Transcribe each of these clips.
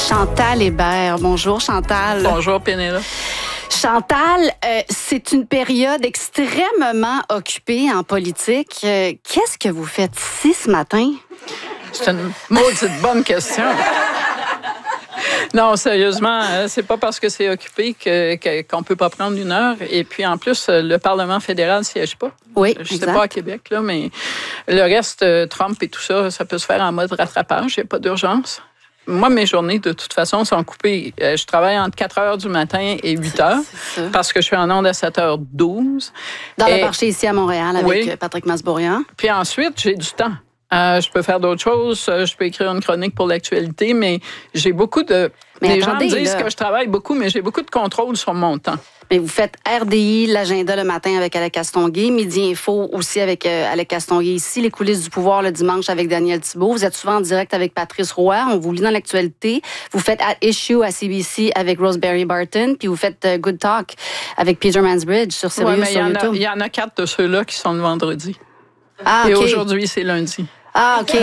Chantal Hébert. Bonjour, Chantal. Bonjour, Pénélope. Chantal, c'est une période extrêmement occupée en politique. Qu'est-ce que vous faites ici ce matin? C'est une maudite bonne question. Non, sérieusement, c'est pas parce que c'est occupé qu'on peut pas prendre une heure. Et puis, en plus, le Parlement fédéral ne siège pas. Oui, je sais pas à Québec, là, mais le reste, Trump et tout ça, ça peut se faire en mode rattrapage. Il n'y a pas d'urgence. Moi, mes journées, de toute façon, sont coupées. Je travaille entre 4 heures du matin et 8 heures parce que je suis en onde à 7h12. Dans le marché ici à Montréal avec Patrick Masbourian. Puis ensuite, j'ai du temps. Je peux faire d'autres choses. Je peux écrire une chronique pour l'actualité, mais j'ai beaucoup de... Les gens me disent que je travaille beaucoup, mais j'ai beaucoup de contrôle sur mon temps. Mais vous faites RDI, l'agenda le matin avec Alec Castonguay, Midi Info aussi avec Alec Castonguay ici, les coulisses du pouvoir le dimanche avec Daniel Thibault. Vous êtes souvent en direct avec Patrice Roy, on vous lit dans l'actualité. Vous faites At Issue à CBC avec Rosemary Barton, puis vous faites Good Talk avec Peter Mansbridge sur Sirius sur YouTube. Il y en a 4 de ceux-là qui sont le vendredi. Ah, et aujourd'hui, c'est lundi. Ah, OK.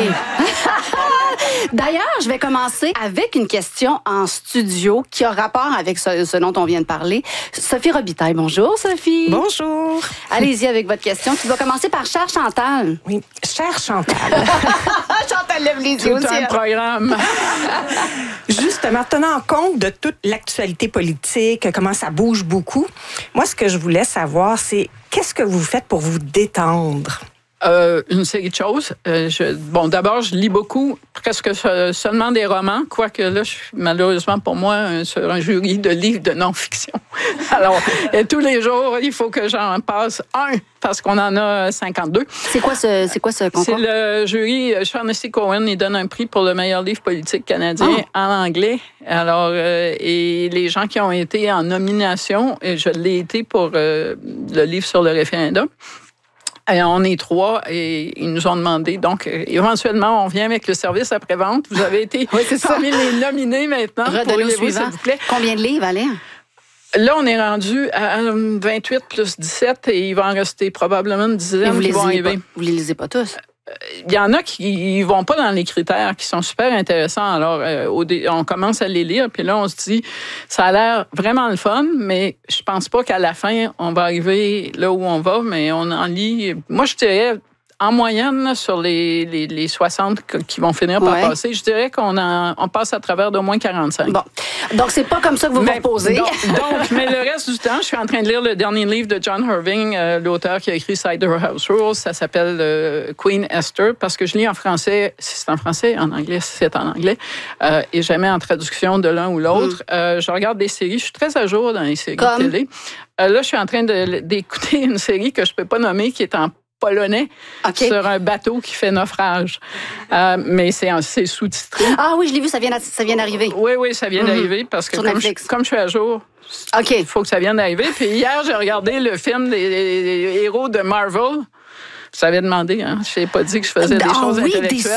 D'ailleurs, je vais commencer avec une question en studio qui a rapport avec ce dont on vient de parler. Sophie Robitaille, bonjour Sophie. Bonjour. Allez-y avec votre question qui va commencer par Chère Chantal. Oui, Chère Chantal. Chantal lève les yeux aussi. Tout un programme. Justement, tenant compte de toute l'actualité politique, comment ça bouge beaucoup, moi, ce que je voulais savoir, c'est qu'est-ce que vous faites pour vous détendre? Une série de choses. D'abord, je lis beaucoup, presque seulement des romans, quoique là, je suis malheureusement pour moi sur un jury de livres de non-fiction. Alors, tous les jours, il faut que j'en passe un, parce qu'on en a 52. C'est quoi ce concours? C'est le jury Shaughnessy Cohen, il donne un prix pour le meilleur livre politique canadien en anglais. Alors, et les gens qui ont été en nomination, et je l'ai été pour le livre sur le référendum. Et on est 3 et ils nous ont demandé. Donc, éventuellement, on vient avec le service après-vente. Vous avez été parmi les nominés maintenant. Redonnez au suivant. S'il vous plaît. Combien de livres, allez? Là, on est rendu à 28 plus 17 et il va en rester probablement une dizaine qui vont arriver. Vous les lisez pas tous? Il y en a qui ne vont pas dans les critères, qui sont super intéressants. Alors, on commence à les lire, puis là, on se dit, ça a l'air vraiment le fun, mais je pense pas qu'à la fin, on va arriver là où on va, mais on en lit. Moi, je dirais, en moyenne, sur les 60 qui vont finir par passer, je dirais on passe à travers d'au moins 45. Bon. Donc, c'est pas comme ça que vous vous reposez. Mais le reste du temps, je suis en train de lire le dernier livre de John Irving, l'auteur qui a écrit Cider-House Rules. Ça s'appelle Queen Esther, parce que je lis en français. Si c'est en français, en anglais, si c'est en anglais. Et jamais en traduction de l'un ou l'autre. Je regarde des séries. Je suis très à jour dans les séries de télé. Là, je suis en train d'écouter une série que je peux pas nommer, qui est en polonais sur un bateau qui fait naufrage. Mais c'est sous-titré. Ah oui, je l'ai vu, ça vient d'arriver. Oui, ça vient d'arriver parce que comme je suis à jour, il faut que ça vienne d'arriver. Puis hier, j'ai regardé le film des héros de Marvel. Je t'avais demandé, hein? Je t'ai pas dit que je faisais des choses intellectuelles.